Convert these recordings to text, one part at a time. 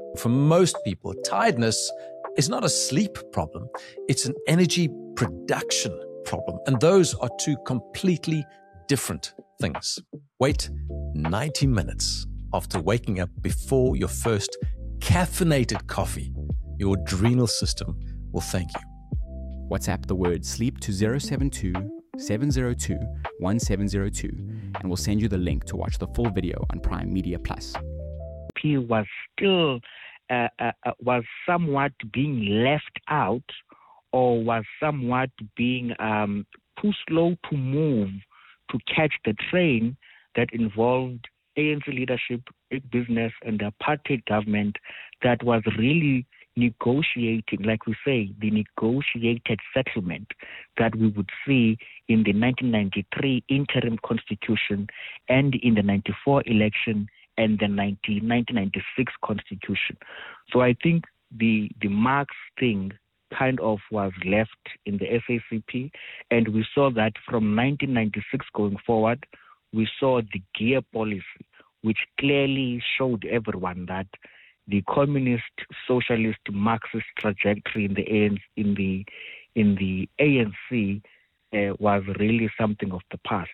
For most people, tiredness is not a sleep problem, it's an energy production problem. And those are two completely different things. Wait 90 minutes after waking up before your first caffeinated coffee. Your adrenal system will thank you. WhatsApp the word sleep to 072 702 1702 and we'll send you the link to watch the full video on Prime Media Plus. He was still was somewhat being left out, or was somewhat being too slow to move to catch the train that involved ANC leadership, big business, and the apartheid government that was really negotiating, like we say, the negotiated settlement that we would see in the 1993 interim constitution and in the 94 election and the 1996 constitution. So I think the Marx thing kind of was left in the SACP, and we saw that from 1996 going forward, we saw the gear policy, which clearly showed everyone that the communist, socialist, Marxist trajectory in the ANC was really something of the past.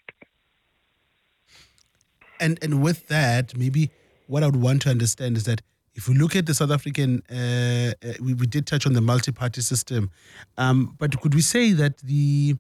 And with that, maybe what I would want to understand is that if we look at the South African, we did touch on the multi-party system, but could we say that the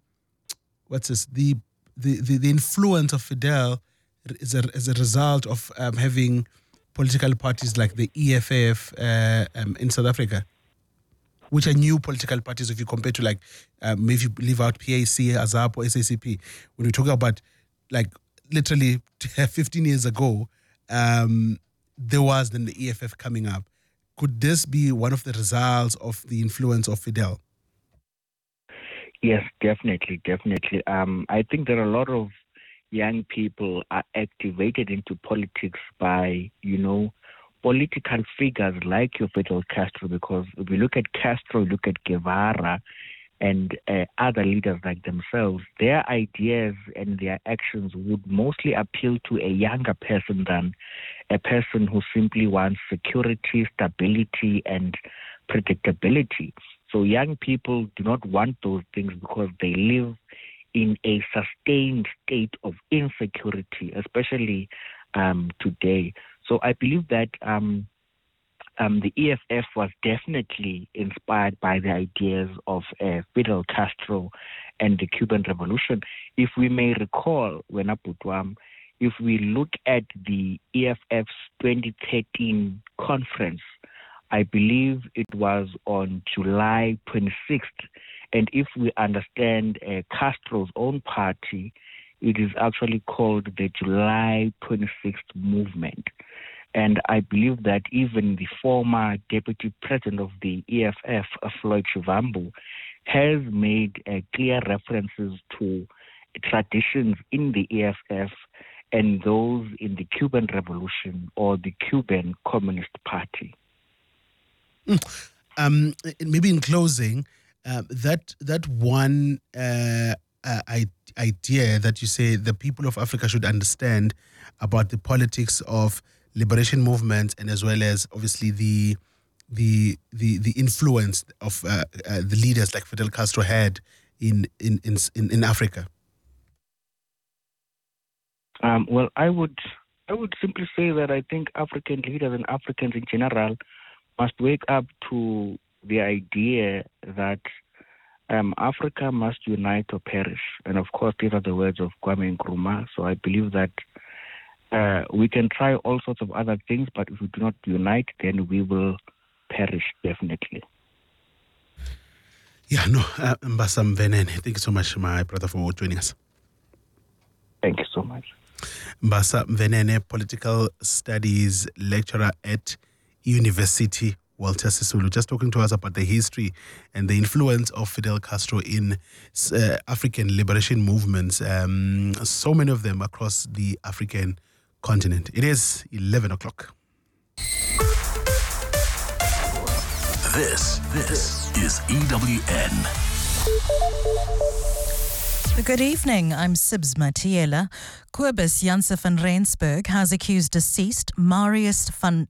influence of Fidel is a result of having political parties like the EFF in South Africa, which are new political parties if you compare to like maybe if you leave out PAC, AZAP, or SACP. When we talk about like literally 15 years ago, there was then the EFF coming up. Could this be one of the results of the influence of Fidel? Yes, definitely. I think there are a lot of young people are activated into politics by, political figures like your Fidel Castro, because if we look at Castro, look at Guevara and other leaders like themselves, their ideas and their actions would mostly appeal to a younger person than a person who simply wants security, stability, and predictability. So young people do not want those things because they live in a sustained state of insecurity, especially today. So I believe that the EFF was definitely inspired by the ideas of Fidel Castro and the Cuban Revolution. If we may recall, if we look at the EFF's 2013 conference, I believe it was on July 26th. And if we understand Castro's own party, it is actually called the July 26th movement. And I believe that even the former deputy president of the EFF, Floyd Shivambu, has made clear references to traditions in the EFF and those in the Cuban Revolution or the Cuban Communist Party. Maybe in closing, that one idea that you say the people of Africa should understand about the politics of liberation movements, and as well as obviously the influence of the leaders like Fidel Castro had in Africa. Well, I would simply say that I think African leaders and Africans in general must wake up to the idea that Africa must unite or perish. And of course, these are the words of Kwame Nkrumah. So I believe that we can try all sorts of other things, but if we do not unite, then we will perish, definitely. Yeah, no, Mbasa Mvenene, thank you so much, my brother, for joining us. Thank you so much. Mbasa Mvenene, political studies lecturer at University Walter Sisulu, just talking to us about the history and the influence of Fidel Castro in African liberation movements, so many of them across the African continent. It is 11 o'clock. This is EWN. Good evening, I'm Sibs Matiela. Cobus Janse van Rensburg has accused deceased Marius van